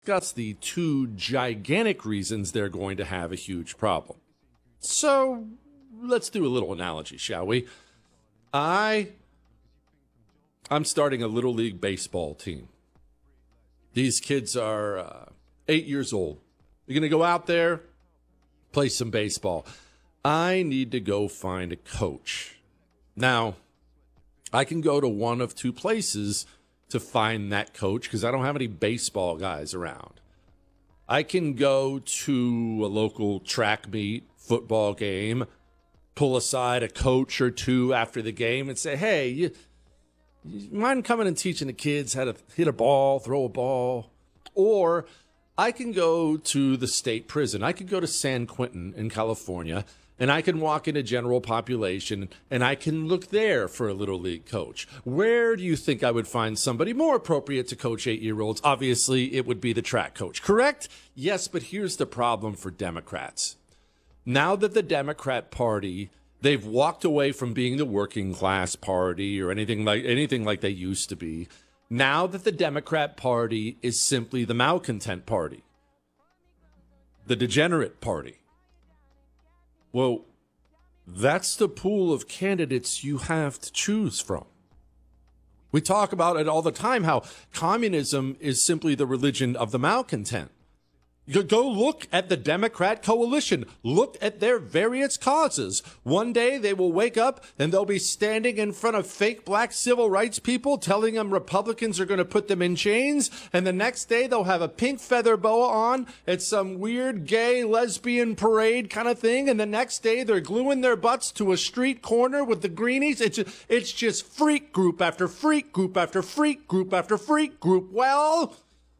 discuss the two gigantic reasons they're going to have a huge problem. So let's do a little analogy, shall we? I'm starting a Little League baseball team. These kids are 8 years old. You're going to go out there, play some baseball. I need to go find a coach. Now, I can go to one of two places to find that coach because I don't have any baseball guys around. I can go to a local track meet, football game, pull aside a coach or two after the game and say, hey, you mind coming and teaching the kids how to hit a ball, throw a ball? Or I can go to the state prison. I could go to San Quentin in California, and I can walk into general population, and I can look there for a Little League coach. Where do you think I would find somebody more appropriate to coach 8-year-olds? Obviously, it would be the track coach, correct? Yes, but here's the problem for Democrats. Now that the Democrat Party, they've walked away from being the working class party or anything like they used to be. Now that the Democrat Party is simply the malcontent party, the degenerate party. Well, that's the pool of candidates you have to choose from. We talk about it all the time, how communism is simply the religion of the malcontent. Go look at the Democrat coalition. Look at their various causes. One day they will wake up and they'll be standing in front of fake black civil rights people telling them Republicans are going to put them in chains. And the next day they'll have a pink feather boa on at some weird gay lesbian parade kind of thing. And the next day they're gluing their butts to a street corner with the greenies. It's just freak group after freak group after freak group after freak group. Well,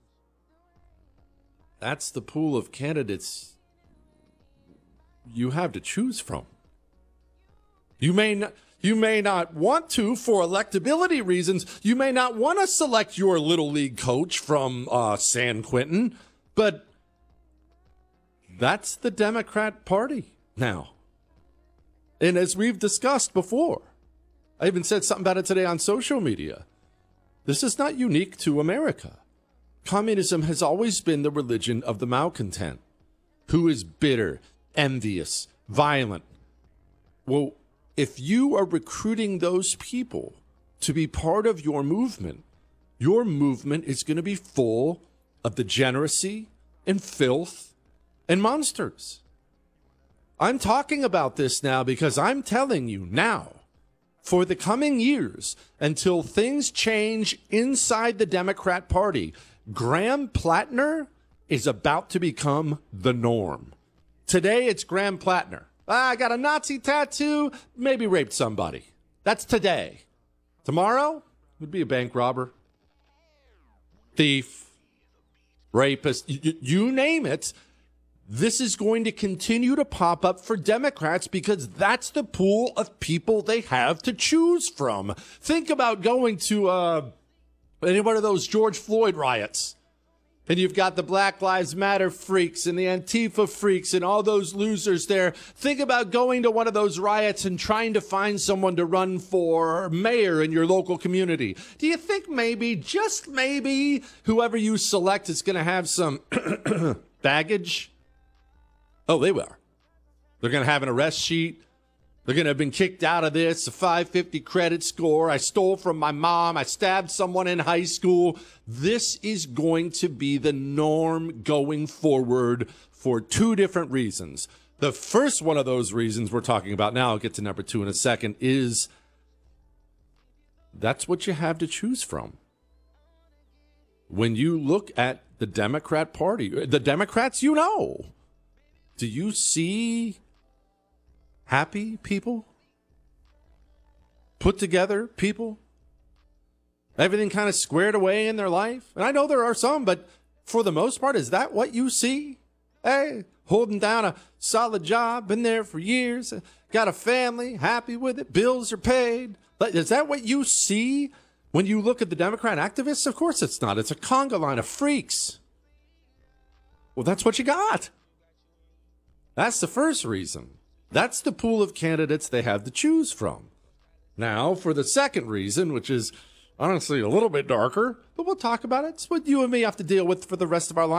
that's the pool of candidates you have to choose from. You may not want to, for electability reasons, you may not want to select your Little League coach from San Quentin, but that's the Democrat Party now. And as we've discussed before, I even said something about it today on social media. This is not unique to America. Communism has always been the religion of the malcontent, who is bitter, envious, violent. Well, if you are recruiting those people to be part of your movement is going to be full of degeneracy and filth and monsters. I'm talking about this now because I'm telling you now, for the coming years, until things change inside the Democrat Party, Graham Plattner is about to become the norm. Today, it's Graham Plattner. I got a Nazi tattoo, maybe raped somebody. That's today. Tomorrow would be a bank robber, thief, rapist, you name it. This is going to continue to pop up for Democrats because that's the pool of people they have to choose from. Think about going to any one of those George Floyd riots, and you've got the Black Lives Matter freaks and the Antifa freaks and all those losers there. Think about going to one of those riots and trying to find someone to run for mayor in your local community. Do you think maybe, just maybe, whoever you select is going to have some baggage? Oh, they will. They're going to have an arrest sheet. They're going to have been kicked out of this, a 550 credit score. I stole from my mom. I stabbed someone in high school. This is going to be the norm going forward for two different reasons. The first one of those reasons we're talking about now, I'll get to number two in a second, is that's what you have to choose from. When you look at the Democrat Party, the Democrats, you know, do you see happy people? Put together people? Everything kind of squared away in their life? And I know there are some, but for the most part, is that what you see? Hey, holding down a solid job, been there for years, got a family, happy with it, bills are paid. But is that what you see when you look at the Democrat activists? Of course it's not. It's a conga line of freaks. Well, that's what you got. That's the first reason. That's the pool of candidates they have to choose from. Now, for the second reason, which is Honestly, a little bit darker, but we'll talk about it. It's what you and me have to deal with for the rest of our lives.